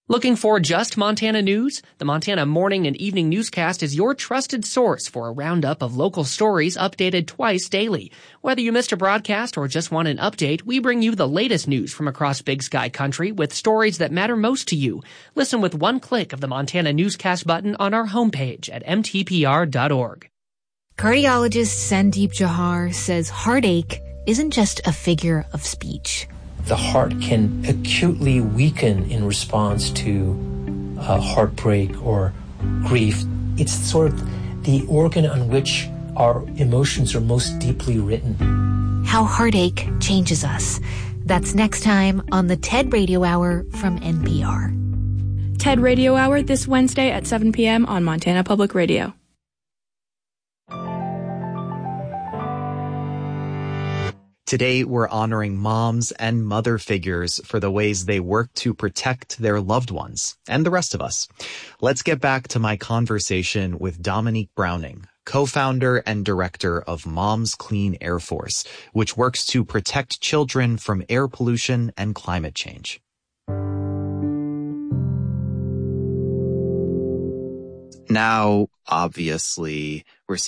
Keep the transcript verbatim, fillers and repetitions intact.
Looking for just Montana news? The Montana Morning and Evening Newscast is your trusted source for a roundup of local stories updated twice daily. Whether you missed a broadcast or just want an update, we bring you the latest news from across Big Sky Country with stories that matter most to you. Listen with one click of the Montana Newscast button on our homepage at m t p r dot org. Cardiologist Sandeep Johar says heartache isn't just a figure of speech. The heart can acutely weaken in response to uh, heartbreak or grief. It's sort of the organ on which our emotions are most deeply written. How heartache changes us. That's next time on the TED Radio Hour from N P R. TED Radio Hour this Wednesday at seven p.m. on Montana Public Radio. Today, we're honoring moms and mother figures for the ways they work to protect their loved ones and the rest of us. Let's get back to my conversation with Dominique Browning, co-founder and director of Moms Clean Air Force, which works to protect children from air pollution and climate change. Now, obviously, we're seeing